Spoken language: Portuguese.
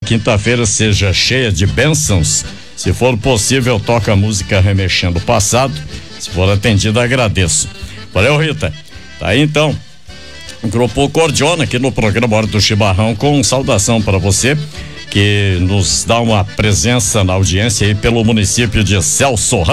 quinta-feira seja cheia de bênçãos. Se for possível, toca a música Remexendo o Passado. Se for atendido, agradeço. Valeu, Rita. Tá aí então. Grupo Cordiona aqui no programa Hora do Chimarrão, com saudação para você que nos dá uma presença na audiência aí pelo município de Celso